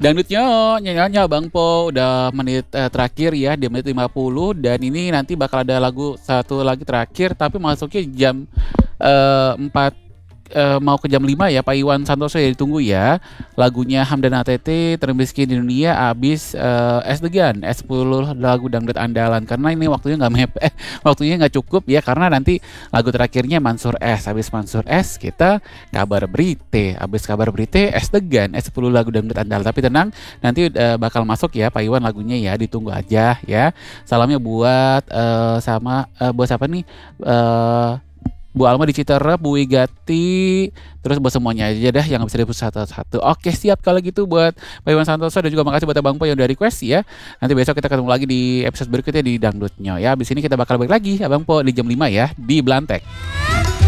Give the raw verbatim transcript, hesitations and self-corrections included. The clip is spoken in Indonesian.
Dangdutnya, nyanyi Bang Po, udah menit eh, terakhir ya, di menit lima puluh dan ini nanti bakal ada lagu satu lagi terakhir tapi masuknya jam eh, empat eh, mau ke jam lima ya Pak Iwan Santoso ya ditunggu ya. Lagunya Hamdan A T T termiskin di dunia abis eh, S Degan S sepuluh lagu dangdut andalan karena ini waktunya nggak mepet eh, waktunya nggak cukup ya karena nanti lagu terakhirnya Mansur S habis Mansur S kita kabar berite habis kabar berite S Degan S sepuluh lagu dangdut andalan tapi tenang nanti eh, bakal masuk ya Pak Iwan lagunya ya ditunggu aja ya. Salamnya buat eh, sama eh, buat siapa nih eh Bu Alma di Citerep, Bu Wigati, terus buat semuanya aja dah yang bisa disebut satu-satu. Oke siap kalau gitu buat Pak Iwan Santoso dan juga makasih buat Bang Po yang udah request ya. Nanti besok kita ketemu lagi di episode berikutnya di Dangdutnya ya. Abis ini kita bakal balik lagi Abang Po di jam lima ya di Belantek.